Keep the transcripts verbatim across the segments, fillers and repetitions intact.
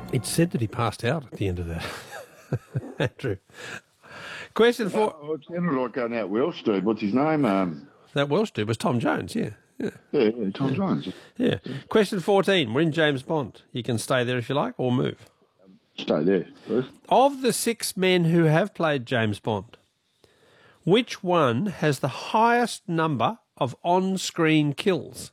It's said that he passed out at the end of that. Andrew. Question four. Oh, it sounded like going out Welsh dude. What's his name? Um, that Welsh dude was Tom Jones, yeah. Yeah, yeah, yeah Tom yeah. Jones. Yeah. yeah. Question fourteen. We're in James Bond. You can stay there if you like or move. Stay there, please. Of the six men who have played James Bond, which one has the highest number of on-screen kills?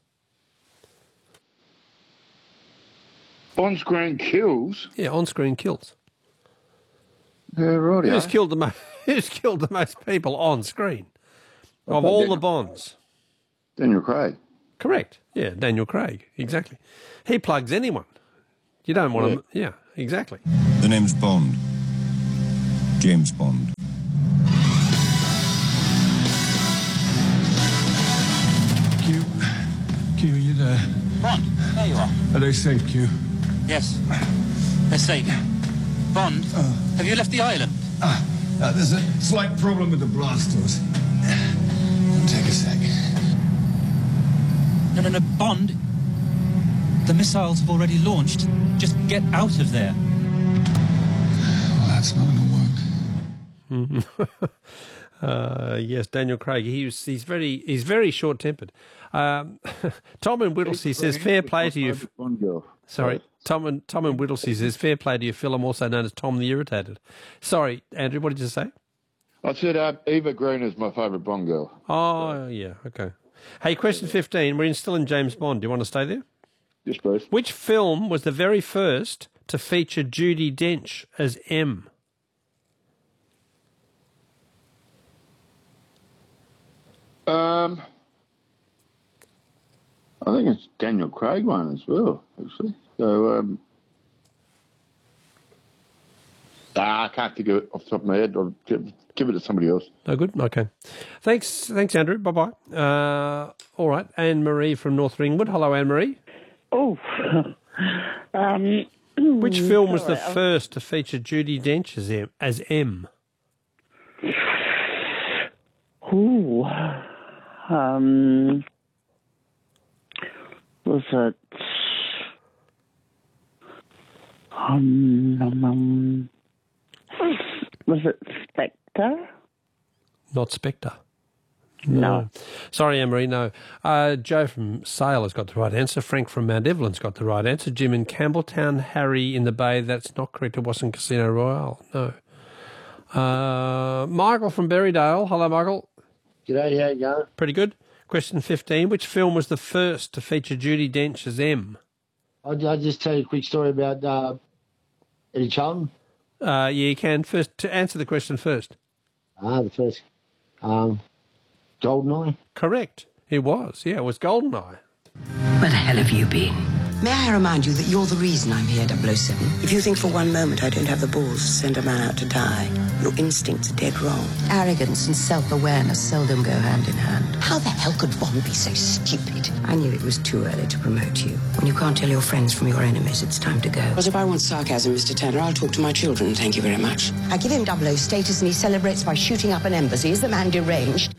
On-screen kills? Yeah, on-screen kills. Yeah, right. Who's killed the most? Who's killed the most people on screen of all Daniel, the Bonds? Daniel Craig. Correct. Yeah, Daniel Craig. Exactly. He plugs anyone. You don't want yeah. to. Yeah, exactly. The name's Bond. James Bond. Q. Q, are you there? Bond, there you are. Are they safe, Q? Yes. They're safe. Bond, uh, have you left the island? Uh, uh, there's a slight problem with the blast doors. It'll take a sec. No, no, no, Bond. The missiles have already launched. Just get out of there. Well, that's not going to work. uh, yes, Daniel Craig. He was, he's very he's very short-tempered. Um, Tom and Whittlesey says, fair play to you. Sorry. Tom and Tom and Whittlesey says, fair play to your film, also known as Tom the Irritated. Sorry, Andrew, what did you say? I said uh, Eva Green is my favourite Bond girl. Oh, so. yeah, okay. Hey, question fifteen. We're in, still in James Bond. Do you want to stay there? Yes, please. Which film was the very first to feature Judi Dench as M? Um, I think it's Daniel Craig one as well, actually. So, um, ah, I can't think of it off the top of my head. I'll give, give it to somebody else. No good? Okay. Thanks, thanks, Andrew. Bye-bye. Uh, all right, Anne-Marie from North Ringwood. Hello, Anne-Marie. Oh, um... Which film was the first to feature Judi Dench as M? As M? Ooh, um... Was it... Um, um, um, was it Spectre? Not Spectre. No. no. Sorry, Anne-Marie, no. Uh, Joe from Sale has got the right answer. Frank from Mount Evelyn's got the right answer. Jim in Campbelltown. Harry in the Bay. That's not correct. It wasn't Casino Royale. No. Uh, Michael from Berrydale. Hello, Michael. G'day, how you going? Pretty good. Question fifteen. Which film was the first to feature Judi Dench as M? I'll, I'll just tell you a quick story about uh, Eddie Charlton. Uh, yeah, you can. First, to answer the question first. Ah, the first. Um, Goldeneye? Correct. It was. Yeah, it was Goldeneye. Where the hell have you been? May I remind you that you're the reason I'm here, double oh seven? If you think for one moment I don't have the balls to send a man out to die, your instincts are dead wrong. Arrogance and self-awareness seldom go hand in hand. How the hell could Bond be so stupid? I knew it was too early to promote you. When you can't tell your friends from your enemies, it's time to go. Because if I want sarcasm, Mister Tanner, I'll talk to my children, thank you very much. I give him double O status and he celebrates by shooting up an embassy. Is the man deranged?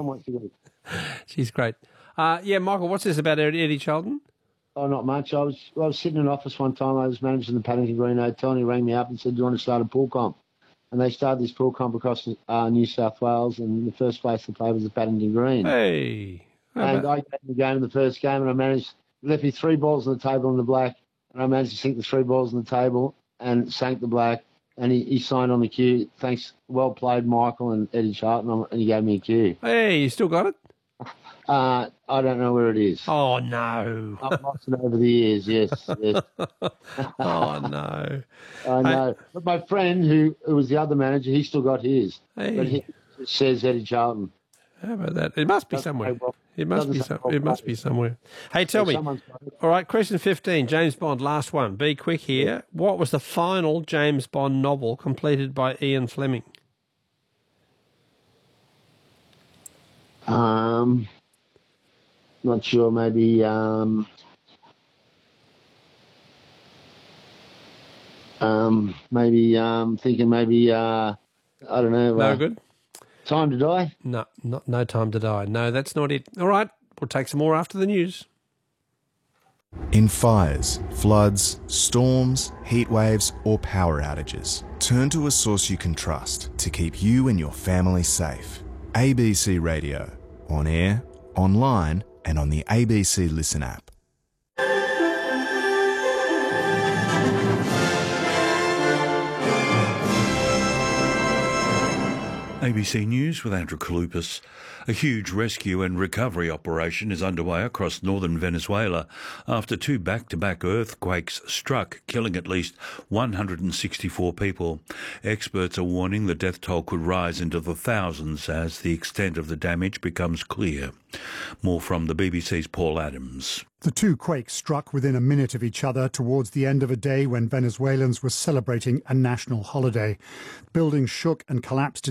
She's great. Uh, yeah, Michael, what's this about Eddie Charlton? Oh, not much. I was I was sitting in an office one time. I was managing the Paddington Green Hotel, and he rang me up and said, do you want to start a pool comp? And they started this pool comp across uh, New South Wales, and the first place to play was the Paddington Green. Hey! And I got the game in the first game, and I managed, left me three balls on the table in the black, and I managed to sink the three balls on the table and sank the black, and he, he signed on the cue. Thanks, well played, Michael and Eddie Charlton, and he gave me a cue. Hey, you still got it? Uh, I don't know where it is. Oh, no. I've lost it over the years, yes. yes. oh, no. I know. I... But my friend, who, who was the other manager, he still got his. Hey. But he says Eddie Charlton. How about that? It must be somewhere. Well. It must be some, It must be somewhere. Hey, tell me. All right, question fifteen, James Bond, last one. Be quick here. What was the final James Bond novel completed by Ian Fleming? Um... Not sure, maybe um, um, maybe um, thinking maybe uh, I don't know. No uh, good. Time to Die? No, not no time to die. No, that's not it. All right, we'll take some more after the news. In fires, floods, storms, heat waves or power outages, turn to a source you can trust to keep you and your family safe. A B C Radio. On air, online and on the A B C Listen app. A B C News with Andrew Kalupas. A huge rescue and recovery operation is underway across northern Venezuela after two back-to-back earthquakes struck, killing at least one hundred sixty-four people. Experts are warning the death toll could rise into the thousands as the extent of the damage becomes clear. More from the B B C's Paul Adams. The two quakes struck within a minute of each other towards the end of a day when Venezuelans were celebrating a national holiday. Buildings shook and collapsed